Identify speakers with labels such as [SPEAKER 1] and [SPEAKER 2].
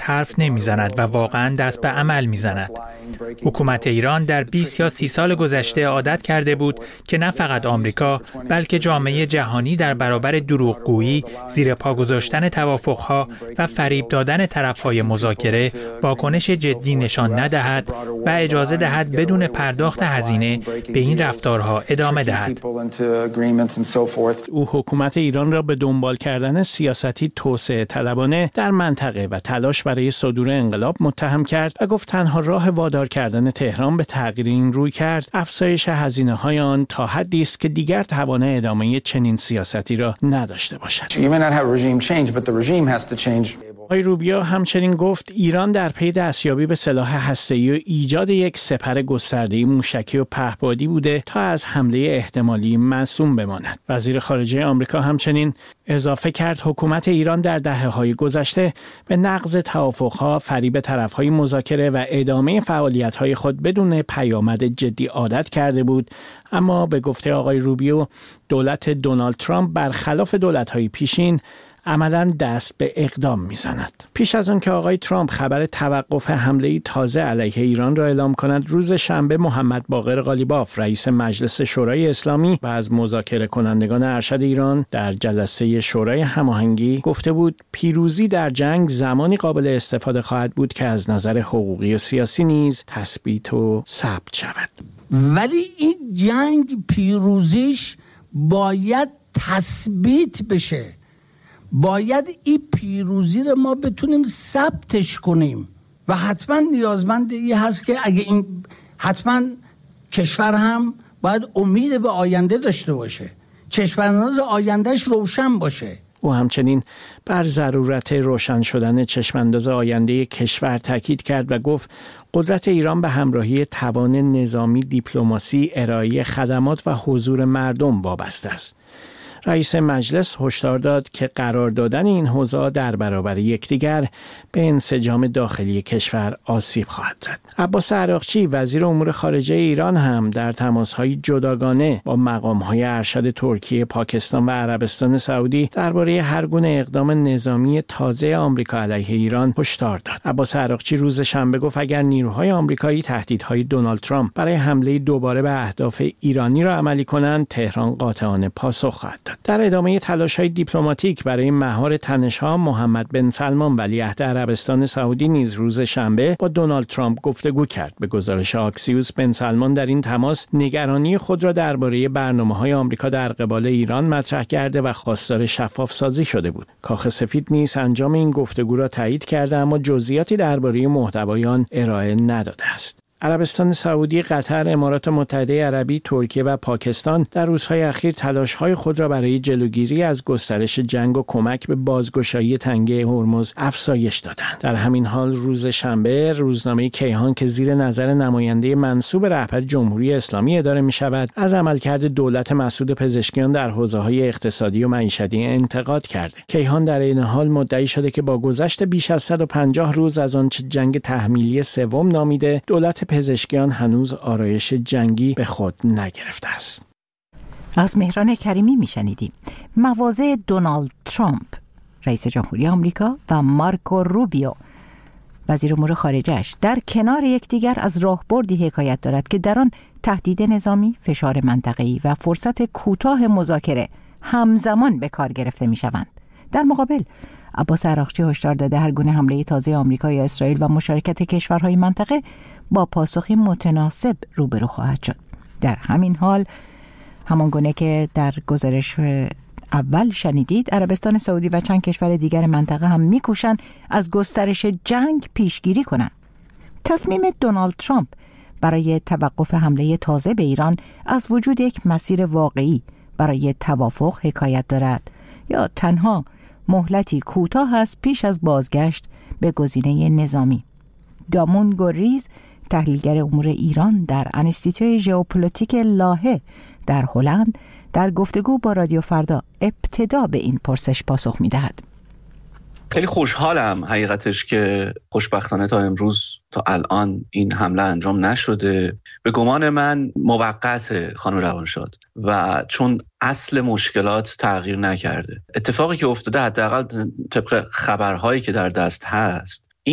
[SPEAKER 1] حرف نمیزند و واقعاً دست به عمل میزند. حکومت ایران در 20 یا 30 سال گذشته عادت کرده بود که نه فقط آمریکا بلکه جامعه جهانی در برابر دروغگویی، زیر پا گذاشتن توافقها و فریب دادن طرفهای مذاکره واکنش جدی نشان ندهد و اجازه دهد بدون پرداخت هزینه به این رفتارها ادامه دهد.
[SPEAKER 2] او حکومت ایران را به دنبال کردن سیاستی توسعه طلبانه در منطقه و تلاش برای صدور انقلاب متهم کرد و گفت تنها راه وادار کردن تهران به تغییر این رویکرد افزایش هزینه‌های آن تا حدی است که دیگر توان ادامه چنین سیاستی را نداشته باشد. آقای روبیو همچنین گفت ایران در پی دستیابی به سلاح هسته‌ای و ایجاد یک سپر گسترده موشکی و پهپادی بوده تا از حمله احتمالی معصوم بماند. وزیر خارجه آمریکا همچنین اضافه کرد حکومت ایران در دهه‌های گذشته به نقض توافق‌ها، فریب طرف‌های مذاکره و ادامه فعالیت‌های خود بدون پیامد جدی عادت کرده بود، اما به گفته آقای روبیو دولت دونالد ترامپ برخلاف دولت‌های پیشین عملاً دست به اقدام میزند. پیش از آن که آقای ترامپ خبر توقف حمله تازه علیه ایران را اعلام کند، روز شنبه محمد باقر قالیباف رئیس مجلس شورای اسلامی و از مذاکره کنندگان ارشد ایران در جلسه شورای هماهنگی گفته بود پیروزی در جنگ زمانی قابل استفاده خواهد بود که از نظر حقوقی و سیاسی نیز تثبیت و ثبت شود.
[SPEAKER 3] ولی این جنگ پیروزیش باید تثبیت بشه. باید این پیروزی رو ما بتونیم ثبتش کنیم و حتما نیازمند این هست که اگه این حتما کشور هم باید امید به آینده داشته باشه، چشمانداز آیندهش روشن باشه.
[SPEAKER 2] او همچنین بر ضرورت روشن شدن چشمانداز آینده کشور تاکید کرد و گفت قدرت ایران به همراهی توان نظامی، دیپلماسی، ارائه خدمات و حضور مردم وابسته است. رئیس مجلس هشدار داد که قرار دادن این حوزه‌ها در برابر یکدیگر به انسجام داخلی کشور آسیب خواهد زد. عباس عراقچی وزیر امور خارجه ایران هم در تماس‌های جداگانه با مقام‌های ارشد ترکیه، پاکستان و عربستان سعودی درباره هر گونه اقدام نظامی تازه آمریکا علیه ایران هشدار داد. عباس عراقچی روز شنبه گفت اگر نیروهای آمریکایی تهدیدهای دونالد ترامپ برای حمله دوباره به اهداف ایرانی را عملی کنند، تهران قاطعانه پاسخ خواهد داد. در ادامه تلاش‌های دیپلماتیک برای مهار تنش‌ها، محمد بن سلمان ولیعهد عربستان سعودی نیز روز شنبه با دونالد ترامپ گفتگو کرد. به گزارش آکسیوس، بن سلمان در این تماس نگرانی خود را درباره برنامه‌های آمریکا در قبال ایران مطرح کرده و خواستار شفاف سازی شده بود. کاخ سفید نیز انجام این گفتگو را تایید کرده اما جزئیاتی درباره محتوای آن ارائه نداده است. عربستان سعودی، قطر، امارات متحده عربی، ترکیه و پاکستان در روزهای اخیر تلاش‌های خود را برای جلوگیری از گسترش جنگ و کمک به بازگشایی تنگه هرمز افزایش دادند. در همین حال روز شنبه روزنامه کیهان که زیر نظر نماینده منصوب رهبر جمهوری اسلامی اداره می‌شود، از عملکرد دولت مسعود پزشکیان در حوزه‌های اقتصادی و معیشتی انتقاد کرده. کیهان در این حال مدعی شده که با گذشت بیش از 150 روز از آنچه جنگ تحمیلی سوم نامیده، دولت پزشکیان هنوز آرایش جنگی به خود نگرفته است.
[SPEAKER 4] از مهران کریمی میشنیدیم. مواضع دونالد ترامپ رئیس جمهوری آمریکا و مارکو روبیو وزیر امور خارجه‌اش در کنار یکدیگر از راهبردی حکایت دارد که در آن تهدید نظامی، فشار منطقه‌ای و فرصت کوتاه مذاکره همزمان به کار گرفته میشوند. در مقابل عباس عراقچی هشدار داده هر گونه حمله تازه آمریکا یا اسرائیل و مشارکت کشورهای منطقه با پاسخی متناسب روبرو خواهد شد. در همین حال همان گونه که در گزارش اول شنیدید، عربستان سعودی و چند کشور دیگر منطقه هم می‌کوشند از گسترش جنگ پیشگیری کنند. تصمیم دونالد ترامپ برای توقف حمله تازه به ایران از وجود یک مسیر واقعی برای توافق حکایت دارد یا تنها مهلتی کوتاه است پیش از بازگشت به گزینه نظامی؟ دامون گوریز، تحلیلگر امور ایران در انستیتوی ژئوپلیتیک لاهه در هلند، در گفتگو با رادیو فردا ابتدا به این پرسش پاسخ می‌دهد.
[SPEAKER 5] خیلی خوشحالم حقیقتش که خوشبختانه تا امروز تا الان این حمله انجام نشده. به گمان من موقت خانم روانشاد و چون اصل مشکلات تغییر نکرده. اتفاقی که افتاده حداقل طبق خبرهایی که در دست هست